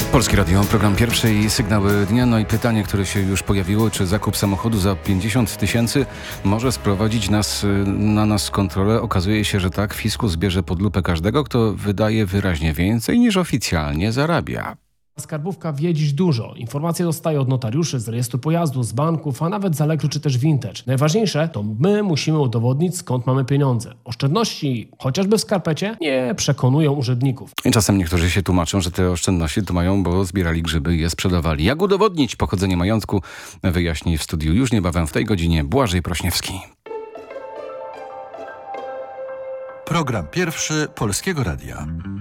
Polskie Radio, program pierwszy i sygnały dnia. No i pytanie, które się już pojawiło, czy zakup samochodu za 50 000 może sprowadzić na nas kontrolę? Okazuje się, że tak. Fiskus bierze pod lupę każdego, kto wydaje wyraźnie więcej niż oficjalnie zarabia. Skarbówka wie dziś dużo. Informacje dostaje od notariuszy, z rejestru pojazdu, z banków, a nawet z Allegro czy też Vintage. Najważniejsze to my musimy udowodnić, skąd mamy pieniądze. Oszczędności, chociażby w skarpecie, nie przekonują urzędników. I czasem niektórzy się tłumaczą, że te oszczędności to mają, bo zbierali grzyby i je sprzedawali. Jak udowodnić pochodzenie majątku? Wyjaśni w studiu już niebawem w tej godzinie Błażej Prośniewski. Program pierwszy Polskiego Radia.